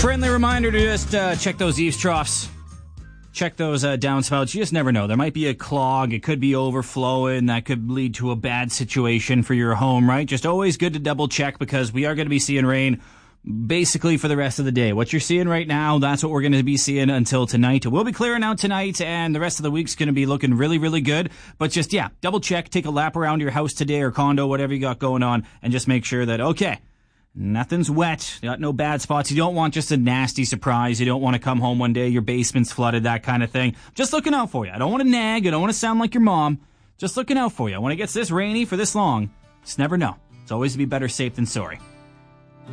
Friendly reminder to just check those eaves troughs. Check those downspouts. You just never know. There might be a clog. It could be overflowing. That could lead to a bad situation for your home, right? Just always good to double check because we are going to be seeing rain basically for the rest of the day. What you're seeing right now, that's what we're going to be seeing until tonight. It will be clearing out tonight, and the rest of the week's going to be looking really, really good. But just, double check. Take a lap around your house today or condo, whatever you got going on, and just make sure that, okay, nothing's wet. You got no bad spots. You don't want just a nasty surprise. You don't want to come home one day, your basement's flooded, that kind of thing. Just looking out for you. I don't want to nag. I don't want to sound like your mom. Just looking out for you. When it gets this rainy for this long, just never know. It's always to be better safe than sorry.